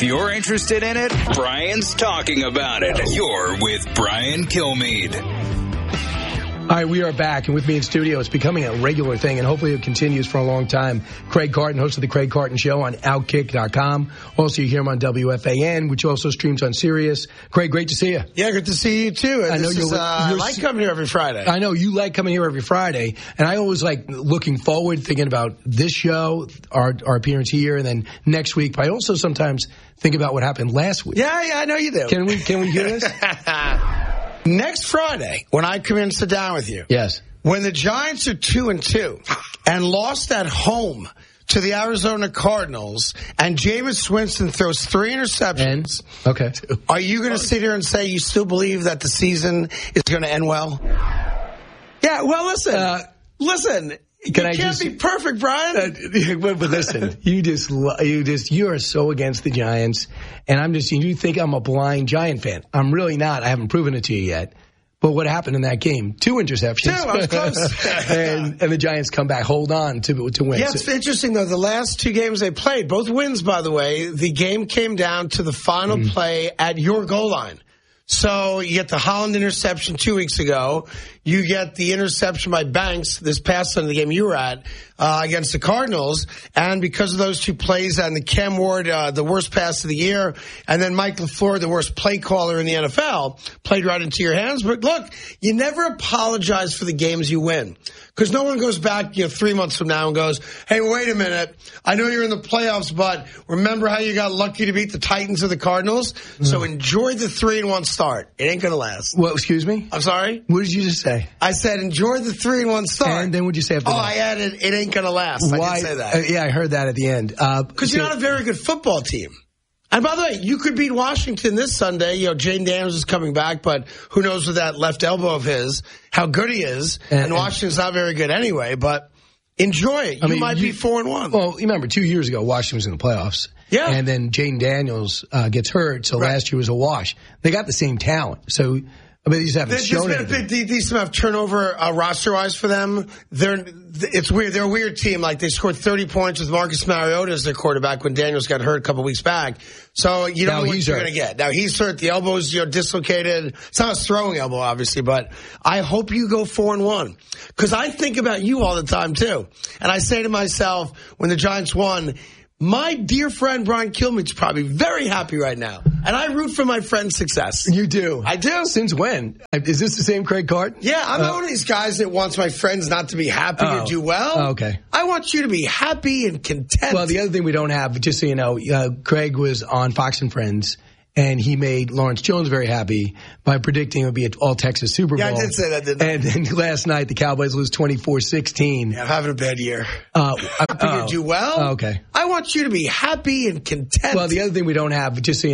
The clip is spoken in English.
If you're interested in it, Brian's talking about it. You're with Brian Kilmeade. All right, we are back, and with me in studio, it's becoming a regular thing, and hopefully it continues for a long time. Craig Carton, host of The Craig Carton Show on Outkick.com. Also, you hear him on WFAN, which also streams on Sirius. Craig, great to see you. Yeah, good to see you, too. And I like coming here every Friday. I know, you like coming here every Friday, and I always like looking forward, thinking about this show, our appearance here, and then next week. But I also sometimes think about what happened last week. Yeah, I know you do. Can we hear this? Next Friday, when I come in and sit down with you. Yes. When the Giants are 2-2 and lost at home to the Arizona Cardinals, and Jameis Winston throws 3 interceptions. Okay. Are you going to sit here and say you still believe that the season is going to end well? Yeah, well, listen. You can't be perfect, Brian. But listen, you are so against the Giants, and you think I'm a blind Giant fan. I'm really not. I haven't proven it to you yet. But what happened in that game? 2 interceptions. 2, I was close. and the Giants come back, hold on to win. Yeah, it's interesting, though. The last 2 games they played, both wins, by the way, the game came down to the final play at your goal line. So you get the Holland interception 2 weeks ago. You get the interception by Banks this past Sunday, the game you were at, against the Cardinals. And because of those 2 plays and the Cam Ward, the worst pass of the year, and then Mike LaFleur, the worst play caller in the NFL, played right into your hands. But look, you never apologize for the games you win. Because no one goes back 3 months from now and goes, hey, wait a minute. I know you're in the playoffs, but remember how you got lucky to beat the Titans or the Cardinals? So enjoy the 3-1 start. It ain't going to last. Well, excuse me? I'm sorry? What did you just say? I said enjoy the 3-1 start. And then what'd you say after that? I added it ain't going to last. Why? I didn't say that. Yeah, I heard that at the end. Because you're not a very good football team. And by the way, you could beat Washington this Sunday. Jaden Daniels is coming back, but who knows with that left elbow of his, how good he is. And Washington's not very good anyway, but enjoy it. You might be 4-1. Well, remember, 2 years ago, Washington was in the playoffs. Yeah. And then Jaden Daniels gets hurt, so last year was a wash. They got the same talent, so... But they just haven't shown it. There's been a decent amount of turnover roster-wise for them. It's weird. They're a weird team. Like, they scored 30 points with Marcus Mariota as their quarterback when Daniels got hurt a couple weeks back. So you don't know what you're going to get. Now, he's hurt. The elbow's dislocated. It's not a throwing elbow, obviously, but I hope you go 4-1. Because I think about you all the time, too. And I say to myself, when the Giants won, my dear friend Brian Kilmeade's probably very happy right now. And I root for my friend's success. You do? I do. Since when? Is this the same Craig Carton? Yeah, I'm not one of these guys that wants my friends not to be happy or do well. Okay. I want you to be happy and content. Well, the other thing we don't have, just so you know, Craig was on Fox and Friends, and he made Lawrence Jones very happy by predicting it would be an all-Texas Super Bowl. Yeah, I did say that, didn't I? And then last night, the Cowboys lose 24-16. Yeah, I'm having a bad year. You do well. Okay. I want you to be happy and content. Well, the other thing we don't have, just so you know,